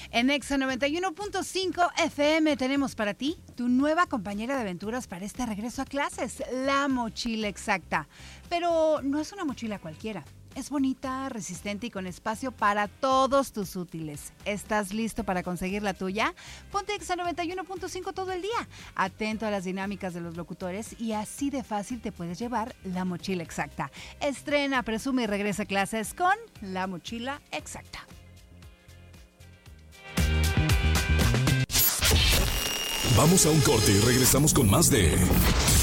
En Exa 91.5 FM tenemos para ti tu nueva compañera de aventuras para este regreso a clases, la mochila exacta. Pero no es una mochila cualquiera. Es bonita, resistente y con espacio para todos tus útiles. ¿Estás listo para conseguir la tuya? Ponte Exa 91.5 todo el día. Atento a las dinámicas de los locutores y así de fácil te puedes llevar la mochila exacta. Estrena, presume y regresa a clases con la mochila exacta. Vamos a un corte y regresamos con más de